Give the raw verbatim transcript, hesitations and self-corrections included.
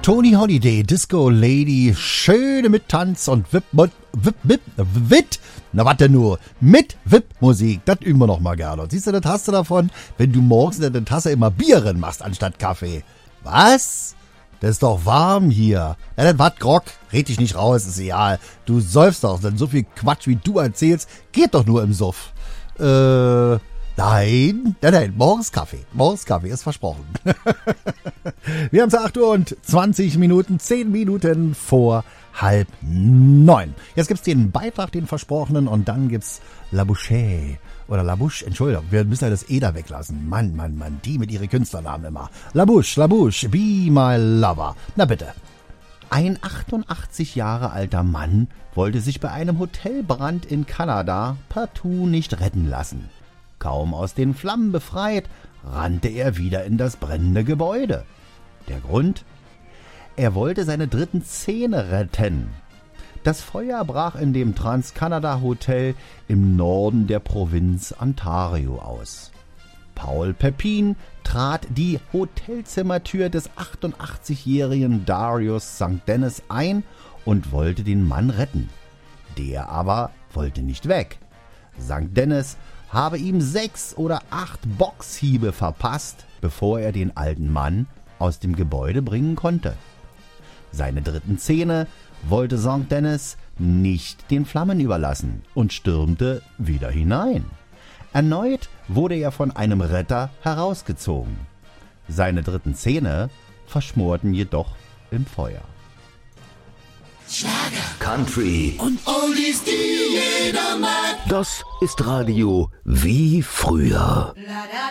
Tony Holiday, Disco Lady, schöne mit Tanz und Wip, Wip, Wip, Wip, Wip, na warte nur, mit Wip-Musik, das üben wir noch mal gerne. Und siehst du, das hast du davon, wenn du morgens in der Tasse immer Bier rein machst anstatt Kaffee. Was? Das ist doch warm hier. Ja, das war Grog. Red dich nicht raus, ist egal. Du säufst doch, denn so viel Quatsch, wie du erzählst, geht doch nur im Suff. Äh, nein, nein, nein, morgens Kaffee. Morgens Kaffee, ist versprochen. Wir haben es acht Uhr und zwanzig Minuten, zehn Minuten vor halb neun. Jetzt gibt's den Beitrag, den versprochenen, und dann gibt's La Bouche. Oder La Bouche, Entschuldigung, wir müssen ja das E da weglassen. Mann, Mann, Mann, die mit ihren Künstlernamen immer. La Bouche, La Bouche, be my lover. Na bitte. Ein achtundachtzig Jahre alter Mann wollte sich bei einem Hotelbrand in Kanada partout nicht retten lassen. Kaum aus den Flammen befreit, rannte er wieder in das brennende Gebäude. Der Grund? Er wollte seine dritten Zähne retten. Das Feuer brach in dem Trans-Canada Hotel im Norden der Provinz Ontario aus. Paul Pepin trat die Hotelzimmertür des achtundachtzigjährigen Darius Sankt Dennis ein und wollte den Mann retten. Der aber wollte nicht weg. Sankt Dennis habe ihm sechs oder acht Boxhiebe verpasst, bevor er den alten Mann aus dem Gebäude bringen konnte. Seine dritten Zähne wollte Sankt Dennis nicht den Flammen überlassen und stürmte wieder hinein. Erneut wurde er von einem Retter herausgezogen. Seine dritten Zähne verschmorten jedoch im Feuer. Schlager, Country und Oldies, die jeder mag. Das ist Radio wie früher.